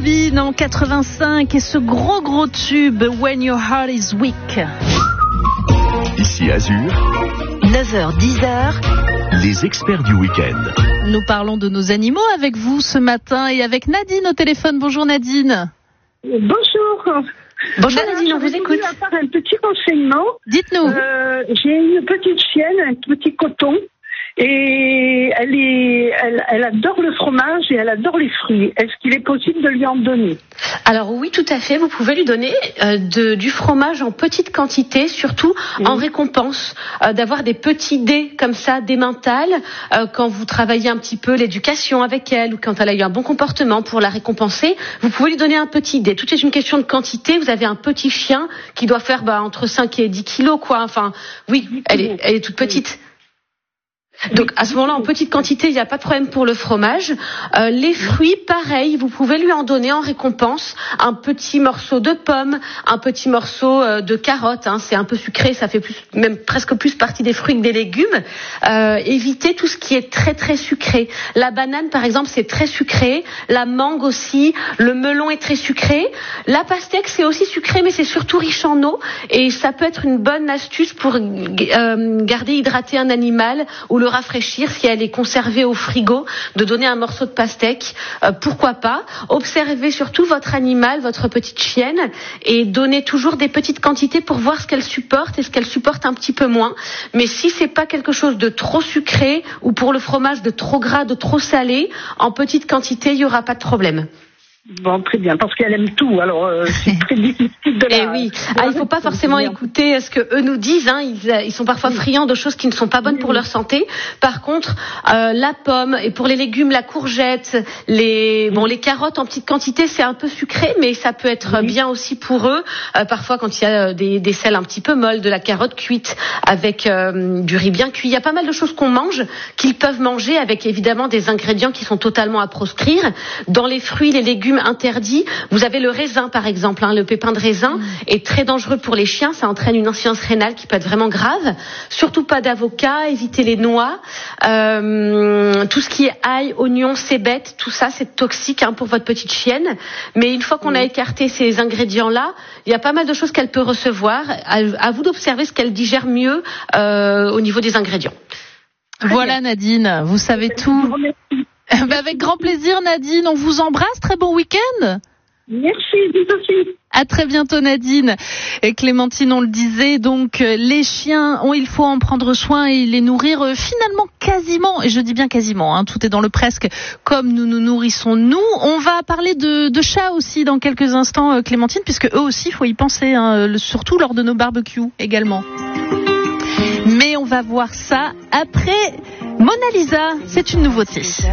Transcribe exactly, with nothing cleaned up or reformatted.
Sabine en quatre-vingt-cinq et ce gros gros tube When Your Heart Is Weak. Ici Azur, neuf heures dix heures, les experts du week-end. Nous parlons de nos animaux avec vous ce matin et avec Nadine au téléphone. Bonjour Nadine. Bonjour. Bonjour Voilà, Nadine, on vous écoute. À part un petit renseignement. Dites-nous. Euh, j'ai une petite chienne, un petit coton, et elle est, elle, elle adore le fromage et elle adore les fruits. Est-ce qu'il est possible de lui en donner? Alors oui, tout à fait. Vous pouvez lui donner euh, de, du fromage en petite quantité, surtout mmh. en récompense euh, d'avoir des petits dés comme ça, des mentales, euh, quand vous travaillez un petit peu l'éducation avec elle ou quand elle a eu un bon comportement pour la récompenser. Vous pouvez lui donner un petit dé. Tout est une question de quantité. Vous avez un petit chien qui doit faire bah, entre cinq et dix kilos, quoi. Enfin, oui, elle est, elle est toute petite. Donc à ce moment-là, en petite quantité, il n'y a pas de problème pour le fromage. Euh, les fruits, pareil, vous pouvez lui en donner en récompense un petit morceau de pomme, un petit morceau euh, de carotte. Hein, c'est un peu sucré, ça fait plus, même presque plus partie des fruits que des légumes. Euh, évitez tout ce qui est très très sucré. La banane, par exemple, c'est très sucré. La mangue aussi. Le melon est très sucré. La pastèque, c'est aussi sucré, mais c'est surtout riche en eau. Et ça peut être une bonne astuce pour euh, garder hydraté un animal ou le rafraîchir si elle est conservée au frigo, de donner un morceau de pastèque, euh, pourquoi pas. Observez surtout votre animal, votre petite chienne, et donnez toujours des petites quantités pour voir ce qu'elle supporte et ce qu'elle supporte un petit peu moins. Mais si c'est pas quelque chose de trop sucré ou pour le fromage de trop gras, de trop salé, en petite quantité, il y aura pas de problème. Bon, très bien, parce qu'elle aime tout, alors euh, c'est très difficile de la... Eh oui, ah, il faut pas forcément écouter ce que eux nous disent, hein. ils, ils sont parfois friands de choses qui ne sont pas bonnes pour leur santé. Par contre, euh, la pomme, et pour les légumes, la courgette, les bon les carottes en petite quantité, c'est un peu sucré, mais ça peut être bien aussi pour eux. Euh, parfois, quand il y a des, des sels un petit peu molles, de la carotte cuite avec euh, du riz bien cuit, il y a pas mal de choses qu'on mange, qu'ils peuvent manger avec évidemment des ingrédients qui sont totalement à proscrire. Dans les fruits, les légumes interdit. Vous avez le raisin par exemple, hein, le pépin de raisin mmh. est très dangereux pour les chiens, ça entraîne une insuffisance rénale qui peut être vraiment grave. Surtout pas d'avocat, évitez les noix, euh, tout ce qui est ail, oignon, cébette, tout ça c'est toxique hein, pour votre petite chienne. Mais une fois qu'on mmh. a écarté ces ingrédients-là, il y a pas mal de choses qu'elle peut recevoir. À, à vous d'observer ce qu'elle digère mieux euh, au niveau des ingrédients. Voilà Nadine, vous savez tout. Avec grand plaisir Nadine, on vous embrasse, très bon week-end. Merci, vous aussi. À très bientôt Nadine. Et Clémentine, on le disait, donc les chiens, oh, il faut en prendre soin et les nourrir euh, finalement quasiment, et je dis bien quasiment, hein, tout est dans le presque, comme nous nous nourrissons nous. On va parler de, de chats aussi dans quelques instants euh, Clémentine, puisque eux aussi, il faut y penser, hein, le, surtout lors de nos barbecues également. Mais on va voir ça après Mona Lisa, c'est une nouveauté.